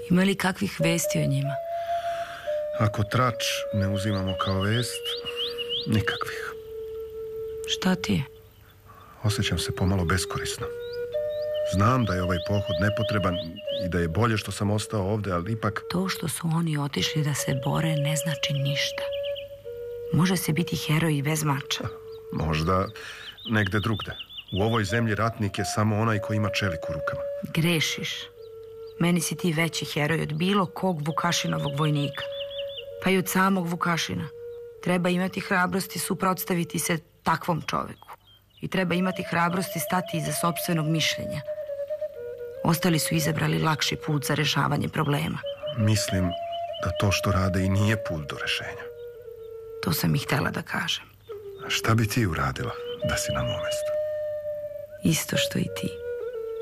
Ima li kakvih vesti o njima? Ako trač ne uzimamo kao vest, nikakvih. Šta ti je? Osjećam se pomalo beskorisno. Znam da je ovaj pohod nepotreban i da je bolje što sam ostao ovde, ali ipak... To što su oni otišli da se bore ne znači ništa. Može se biti heroj i bez mača. Možda negde drugde. U ovoj zemlji ratnik je samo onaj koji ima čelik u rukama. Grešiš. Meni si ti veći heroj od bilo kog Vukašinovog vojnika. Pa i od samog Vukašina. Treba imati hrabrosti suprotstaviti se takvom čoveku. I treba imati hrabrosti stati iza sopstvenog mišljenja. Ostali su izabrali lakši put za rešavanje problema. Mislim da to što rade i nije put do rešenja. To sam i htela da kažem. A šta bi ti uradila da si na mom mestu? Isto što i ti.